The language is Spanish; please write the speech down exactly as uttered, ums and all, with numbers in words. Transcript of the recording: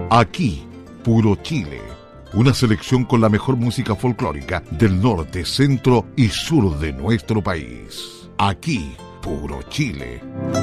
Aquí, Puro Chile. Una selección con la mejor música folclórica del norte, centro y sur de nuestro país. Aquí, Puro Chile.